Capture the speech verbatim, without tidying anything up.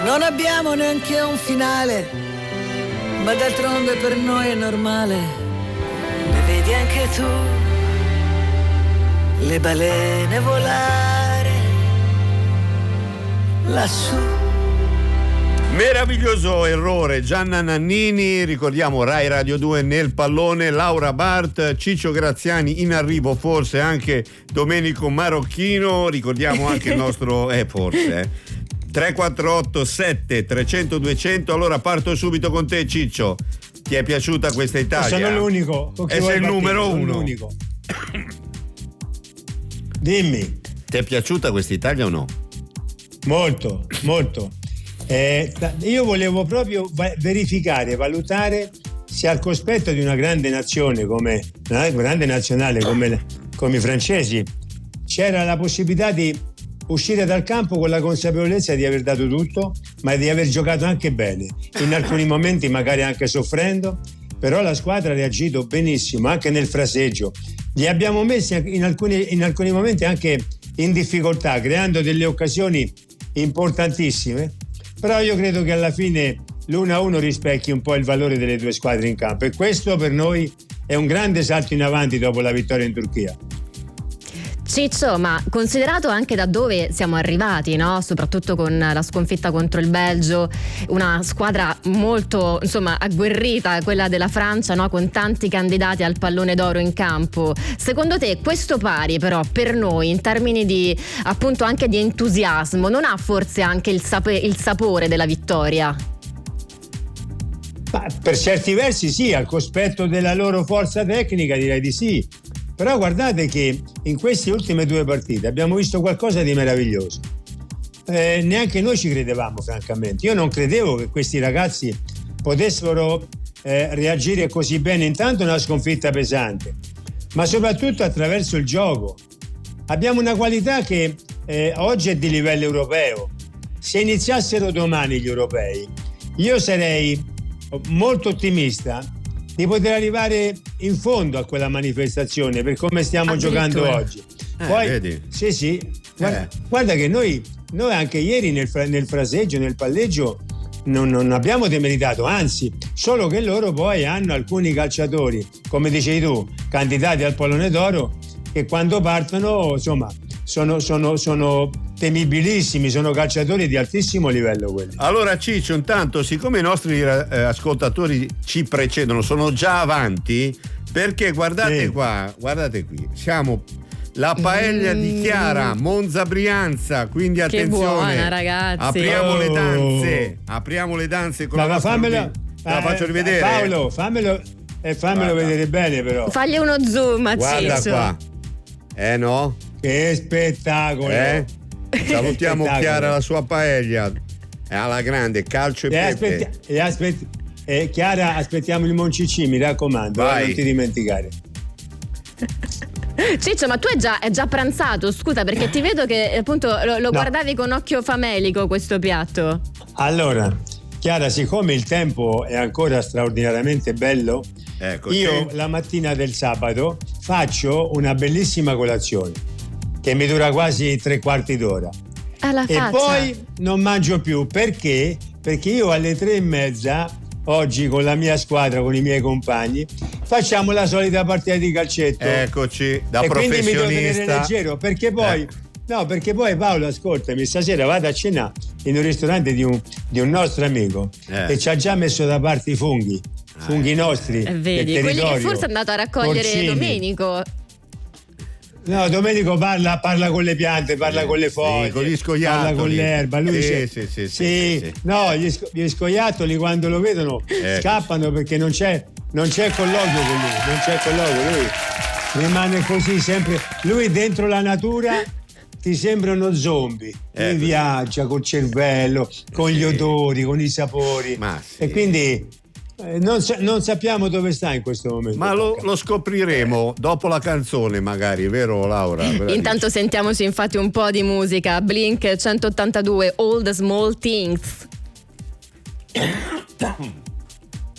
Non abbiamo neanche un finale, ma d'altronde per noi è normale. Ne vedi anche tu le balene volare lassù. Meraviglioso errore, Gianna Nannini, ricordiamo Rai Radio due nel pallone, Laura Bart, Ciccio Graziani in arrivo, forse anche Domenico Marocchino, ricordiamo anche il nostro, eh forse, eh. tre quattro otto sette trecento duecento, allora parto subito con te Ciccio, ti è piaciuta questa Italia? Sono l'unico. E sei il numero sono uno. L'unico. Dimmi. Ti è piaciuta questa Italia o no? Molto, molto. Eh, io volevo proprio verificare, valutare se al cospetto di una grande nazione come una grande nazionale come, come i francesi c'era la possibilità di uscire dal campo con la consapevolezza di aver dato tutto, ma di aver giocato anche bene, in alcuni momenti magari anche soffrendo, però la squadra ha reagito benissimo anche nel fraseggio. Li abbiamo messi in alcuni, in alcuni momenti anche in difficoltà, creando delle occasioni importantissime. Però io credo che alla fine l'uno a uno rispecchi un po' il valore delle due squadre in campo, e questo per noi è un grande salto in avanti dopo la vittoria in Turchia. Ciccio, ma considerato anche da dove siamo arrivati, no? Soprattutto con la sconfitta contro il Belgio, una squadra molto, insomma, agguerrita, quella della Francia, no? Con tanti candidati al pallone d'oro in campo. Secondo te questo pari però per noi in termini di appunto anche di entusiasmo non ha forse anche il, sap- il sapore della vittoria? Ma per certi versi sì, al cospetto della loro forza tecnica direi di sì. Però guardate che in queste ultime due partite abbiamo visto qualcosa di meraviglioso. Eh, neanche noi ci credevamo, francamente. Io non credevo che questi ragazzi potessero eh, reagire così bene. Intanto una sconfitta pesante, ma soprattutto attraverso il gioco. Abbiamo una qualità che eh, oggi è di livello europeo. Se iniziassero domani gli europei, io sarei molto ottimista di poter arrivare in fondo a quella manifestazione per come stiamo giocando oggi. Eh, Poi vedi? sì sì guarda, Eh. guarda che noi, noi anche ieri nel, nel fraseggio, nel palleggio non, non abbiamo demeritato, anzi, solo che loro poi hanno alcuni calciatori, come dicevi tu, candidati al pallone d'oro, che quando partono insomma sono, sono, sono temibilissimi, sono calciatori di altissimo livello quelli. Allora Ciccio, intanto siccome i nostri eh, ascoltatori ci precedono, sono già avanti, perché guardate Sì. qua, guardate qui, siamo la paella di Chiara, Monza Brianza, quindi Che attenzione, buona, ragazzi. apriamo le Oh. danze, apriamo le danze con Ma la va, nostra fammela, rubrica. Te la eh, faccio rivedere? Paolo, fammelo, eh, fammelo Guarda. vedere bene però. Fagli uno zoom a Guarda Ciccio. qua, eh no? Che spettacolo! Eh? Salutiamo Spettacolo. Chiara, la sua paella, è alla grande, calcio e E pepe. aspetti- e aspetti- eh, Chiara, aspettiamo il Moncicci, mi raccomando, Vai. eh, non ti dimenticare. Ciccio, ma tu hai già, hai già pranzato, scusa, perché ti vedo che appunto lo, lo No. guardavi con occhio famelico questo piatto. Allora, Chiara, siccome il tempo è ancora straordinariamente bello, Ecco, io sì. la mattina del sabato faccio una bellissima colazione che mi dura quasi tre quarti d'ora. Alla E faccia. poi non mangio più, perché? Perché io alle tre e mezza oggi con la mia squadra, con i miei compagni, facciamo la solita partita di calcetto. Eccoci, da e quindi mi devo tenere professionista. leggero, perché poi Eh. no, perché poi Paolo, ascoltami, stasera vado a cenare in un ristorante di un, di un nostro amico Eh. e ci ha già messo da parte i funghi, funghi nostri Eh, del vedi, quelli che territorio. forse è andato a raccogliere Porcini. Domenico. No, Domenico parla, parla con le piante, parla Sì, con le sì, foglie, con gli scoiattoli. parla con l'erba. Lui Sì, c'è- sì, sì, sì, sì, sì, sì. no, gli, sco- gli scoiattoli quando lo vedono Ecco. scappano perché non c'è, non c'è colloquio con lui, non c'è colloquio, lui rimane così sempre, lui dentro la natura ti sembra uno zombie, lui Ecco. viaggia col cervello, con Sì. gli odori, con i sapori, Ma sì. e quindi eh, non, sa- non sappiamo dove sta in questo momento. Ma lo, lo scopriremo dopo la canzone, magari, vero Laura? Me la Intanto dici? sentiamoci infatti un po' di musica. Blink centottantadue, All the Small Things.